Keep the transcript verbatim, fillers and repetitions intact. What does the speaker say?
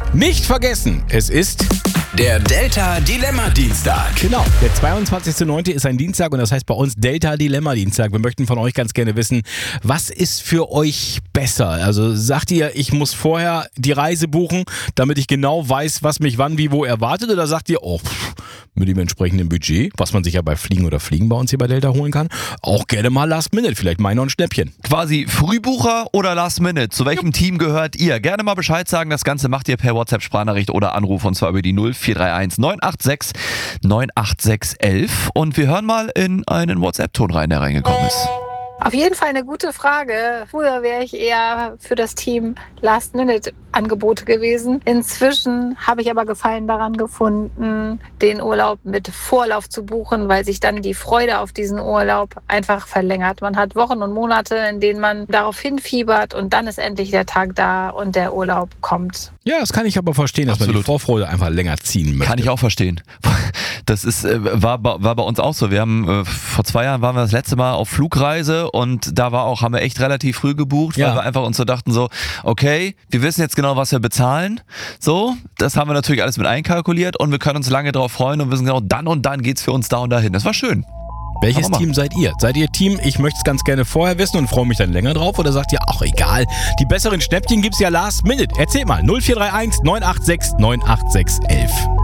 Nicht vergessen, es ist der Delta Dilemma Dienstag. Genau, der zweiundzwanzigster neunte ist ein Dienstag und das heißt bei uns Delta Dilemma Dienstag. Wir möchten von euch ganz gerne wissen, was ist für euch besser? Also sagt ihr, ich muss vorher die Reise buchen, damit ich genau weiß, was mich wann, wie, wo erwartet? Oder sagt ihr, oh, pff, mit dem entsprechenden Budget, was man sich ja bei Fliegen oder Fliegen bei uns hier bei Delta holen kann, auch gerne mal Last Minute, vielleicht mal noch ein Schnäppchen. Quasi Frühbucher oder Last Minute? Zu welchem Team gehört ihr? Gerne mal Bescheid sagen. Das Ganze macht ihr per WhatsApp-Sprachnachricht oder Anruf und zwar über die null vier drei eins neun acht sechs neun acht sechs elf. Und wir hören mal in einen WhatsApp-Ton rein, der reingekommen ist. Auf jeden Fall eine gute Frage. Früher wäre ich eher für das Team Last-Minute-Angebote gewesen. Inzwischen habe ich aber Gefallen daran gefunden, den Urlaub mit Vorlauf zu buchen, weil sich dann die Freude auf diesen Urlaub einfach verlängert. Man hat Wochen und Monate, in denen man darauf hinfiebert und dann ist endlich der Tag da und der Urlaub kommt. Ja, das kann ich aber verstehen, dass Absolut. man die Vorfreude einfach länger ziehen möchte. Kann ich auch verstehen. Das ist, war, war bei uns auch so. Wir haben vor zwei Jahren waren wir das letzte Mal auf Flugreise und da war auch, haben wir echt relativ früh gebucht, weil Ja. wir einfach uns so dachten so, okay, wir wissen jetzt genau, was wir bezahlen. So, das haben wir natürlich alles mit einkalkuliert und wir können uns lange darauf freuen und wissen genau, dann und dann geht's für uns da und dahin. Das war schön. Welches Kann man Team seid ihr? Seid ihr Team, ich möchte es ganz gerne vorher wissen und freue mich dann länger drauf? Oder sagt ihr, ach egal, die besseren Schnäppchen gibt's ja last minute. Erzählt mal, null vier drei eins neun acht sechs neun acht sechs elf.